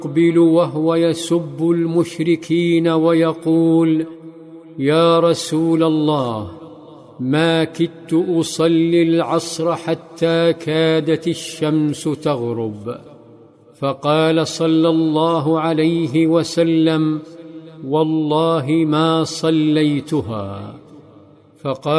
يقبل وهو يسب المشركين ويقول: يا رسول الله، ما كدت أصلي العصر حتى كادت الشمس تغرب. فقال صلى الله عليه وسلم: والله ما صليتها. فقال